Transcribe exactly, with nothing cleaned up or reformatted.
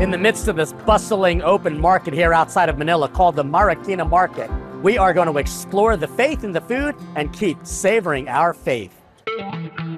in the midst of this bustling open market here outside of Manila called the Marikina Market. We are going to explore the faith in the food and keep savoring our faith.